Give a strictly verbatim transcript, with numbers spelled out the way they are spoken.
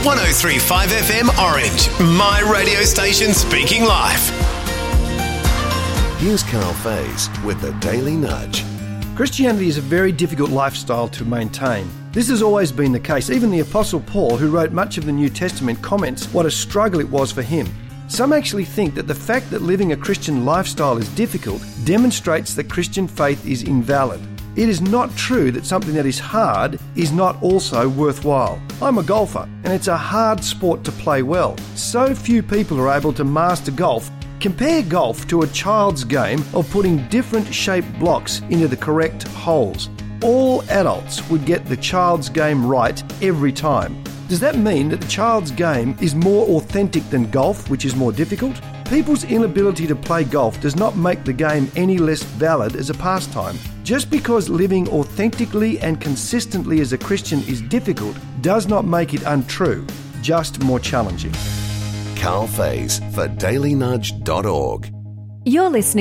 one oh three point five F M Orange, my radio station speaking life. Here's Carl Faze with the Daily Nudge. Christianity is a very difficult lifestyle to maintain. This has always been the case. Even the Apostle Paul, who wrote much of the New Testament, comments what a struggle it was for him. Some actually think that the fact that living a Christian lifestyle is difficult demonstrates that Christian faith is invalid. It is not true that something that is hard is not also worthwhile. I'm a golfer, and it's a hard sport to play well. So few people are able to master golf. Compare golf to a child's game of putting different shaped blocks into the correct holes. All adults would get the child's game right every time. Does that mean that the child's game is more authentic than golf, which is more difficult? People's inability to play golf does not make the game any less valid as a pastime. Just because living authentically and consistently as a Christian is difficult does not make it untrue, just more challenging. Carl Faze for daily nudge dot org. You're listening